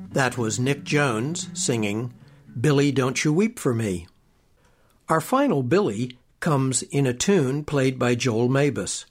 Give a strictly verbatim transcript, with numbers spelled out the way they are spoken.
That was Nick Jones singing Billy, Don't You Weep for Me. Our final Billy comes in a tune played by Joel Mabus.